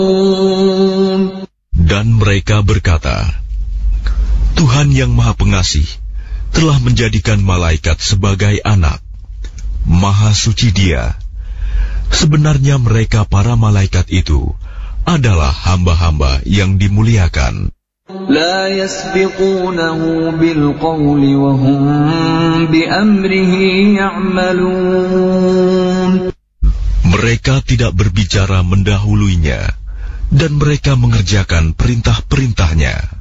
Dan mereka berkata, Tuhan yang Maha Pengasih telah menjadikan malaikat sebagai anak. Maha suci Dia. Sebenarnya mereka para malaikat itu adalah hamba-hamba yang dimuliakan. لا يسبقونه بالقول وهم بأمره يعملون. Mereka tidak berbicara mendahuluinya, dan mereka mengerjakan perintah-perintahnya.